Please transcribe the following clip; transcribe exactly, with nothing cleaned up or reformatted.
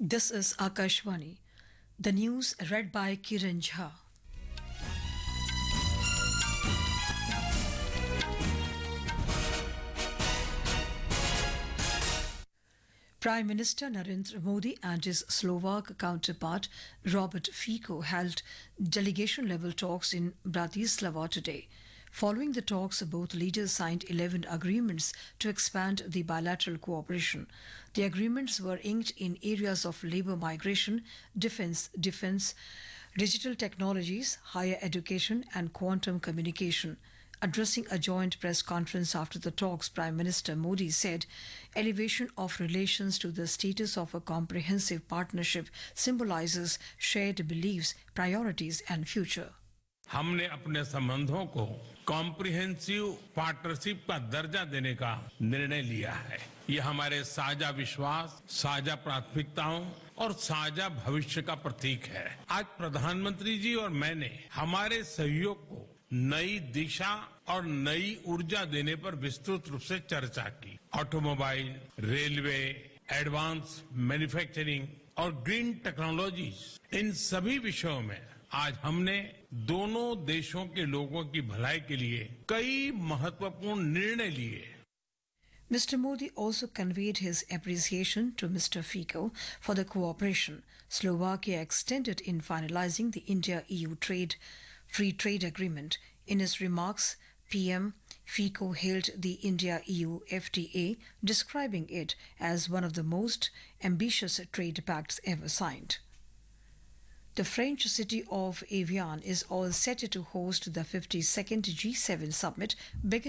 This is Akashvani. The news read by Kiran Jha. Prime Minister Narendra Modi and his Slovak counterpart Robert Fico held delegation-level talks in Bratislava today. Following the talks, both leaders signed eleven agreements to expand the bilateral cooperation. The agreements were inked in areas of labour migration, defence, defence, digital technologies, higher education and quantum communication. Addressing a joint press conference after the talks, Prime Minister Modi said, elevation of relations to the status of a comprehensive partnership symbolizes shared beliefs, priorities and future. हमने अपने संबंधों को comprehensive partnership का दर्जा देने का निर्णय लिया है। ये हमारे साझा विश्वास, साझा प्राथमिकताओं और साझा भविष्य का प्रतीक है। आज प्रधानमंत्री जी और मैंने हमारे सहयोग को नई दिशा और नई ऊर्जा देने पर विस्तृत रूप से चर्चा की। ऑटोमोबाइल, रेलवे, एडवांस मैन्युफैक्चरिंग और ग्रीन टेक्नोलॉजीज, इन सभी विषयों में आज हमने दोनों देशों के लोगों की भलाई के लिए कई महत्वपूर्ण निर्णय लिए। Mister Modi also conveyed his appreciation to Mister Fico for the cooperation Slovakia extended in finalizing the India-E U trade free trade agreement. In his remarks, P M Fico hailed the India-E U F T A, describing it as one of the most ambitious trade pacts ever signed. The French city of Evian is all set to host the fifty-second G seven summit beginning